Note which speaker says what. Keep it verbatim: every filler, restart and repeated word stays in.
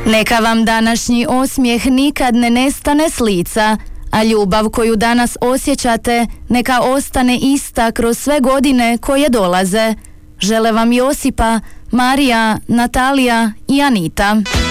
Speaker 1: Neka vam današnji osmijeh nikad ne nestane s lica, a ljubav koju danas osjećate neka ostane ista kroz sve godine koje dolaze. Žele vam Josipa, Marija, Natalija i Anita.